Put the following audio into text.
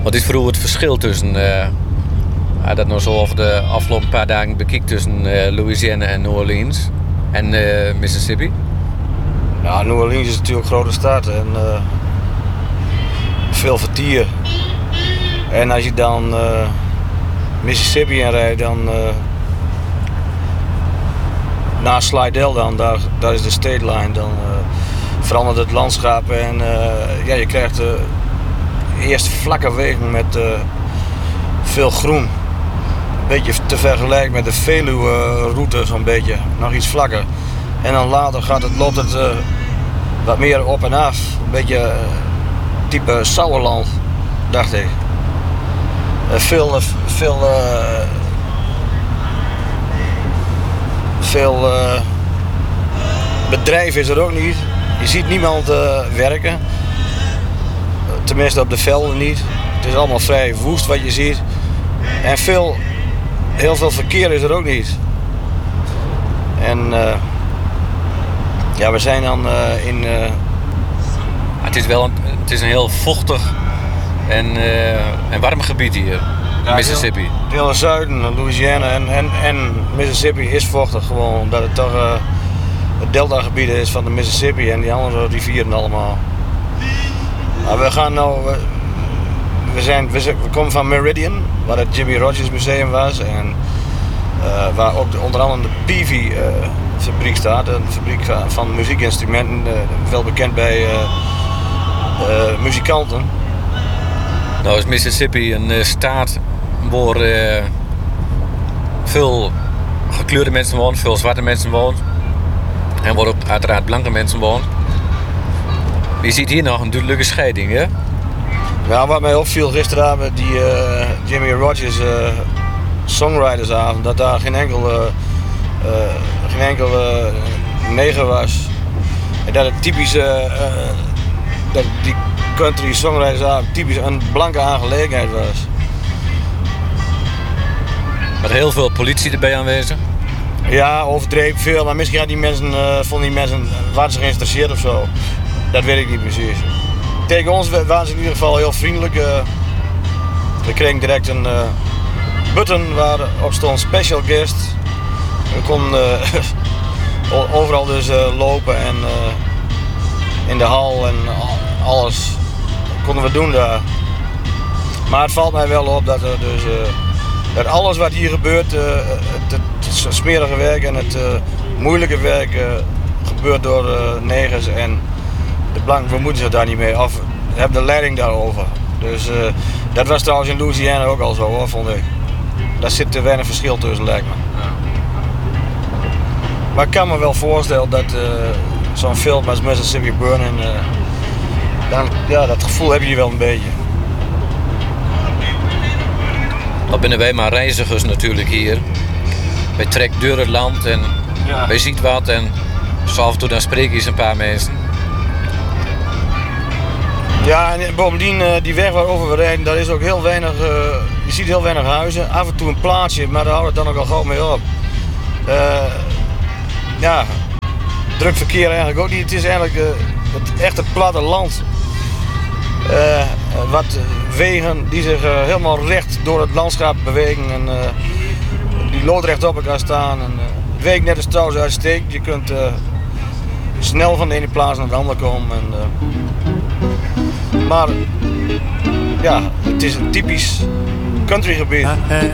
Wat is voor het verschil tussen, dat nou zo over de afgelopen paar dagen bekijkt tussen Louisiana en New Orleans en Mississippi? Ja, New Orleans is natuurlijk een grote stad en veel vertier. En als je dan Mississippi inrijdt, dan na Slidell dan, daar is de state line, dan verandert het landschap en je krijgt eerst vlakke wegen met veel groen. Een beetje te vergelijken met de Veluwe-route, zo'n beetje, nog iets vlakker. En dan later loopt het wat meer op en af, een beetje type Sauerland, dacht ik. Veel bedrijf is er ook niet. Je ziet niemand werken. Tenminste op de velden niet. Het is allemaal vrij woest wat je ziet. En heel veel verkeer is er ook niet. En we zijn dan in... Het is een heel vochtig en warm gebied hier, Mississippi. Het hele zuiden, Louisiana en Mississippi is vochtig gewoon, omdat het toch het deltagebied is van de Mississippi en die andere rivieren allemaal. Maar we gaan nou, we komen van Meridian, waar het Jimmy Rogers Museum was en waar ook onder andere de Peavey fabriek staat, een fabriek van muziekinstrumenten, wel bekend bij muzikanten. Nou is Mississippi een staat waar veel gekleurde mensen wonen, veel zwarte mensen wonen en waar ook uiteraard blanke mensen wonen. Je ziet hier nog een duidelijke scheiding, hè? Ja, wat mij opviel gisteravond, die Jimmy Rogers songwritersavond, dat daar geen enkele neger was. En dat het typische, dat die country songwritersavond typisch een blanke aangelegenheid was. Met heel veel politie erbij aanwezig? Ja, overdreven veel, maar misschien vonden die mensen waren ze geïnteresseerd of zo. Dat weet ik niet precies. Tegen ons waren ze in ieder geval heel vriendelijk. We kregen direct een button waarop stond special guest. We konden overal dus lopen en in de hal en alles konden we doen daar. Maar het valt mij wel op dat er dus dat alles wat hier gebeurt, het smerige werk en het moeilijke werk gebeurt door negers en de blanken bemoeien zich daar niet mee of hebben de leiding daarover. Dus dat was trouwens in Louisiana ook al zo hoor, vond ik. Daar zit te weinig verschil tussen, lijkt me. Ja. Maar ik kan me wel voorstellen dat zo'n film als Mississippi Burning, dat gevoel heb je wel een beetje. Dan binnen wij maar reizigers natuurlijk hier. Wij trekken door het land en wij zien wat en zo af en toe dan spreken eens een paar mensen. Ja, en bovendien die weg waarover we rijden, daar is ook heel weinig, je ziet heel weinig huizen. Af en toe een plaatsje, maar daar houdt het dan ook al gauw mee op. Druk verkeer eigenlijk ook niet. Het is eigenlijk het echte platteland. Wat wegen die zich helemaal recht door het landschap bewegen en die loodrecht op elkaar staan. En, het wegennet is trouwens uitstekend. Je kunt snel van de ene plaats naar de andere komen. Maar ja, het is een typisch countrygebied. I had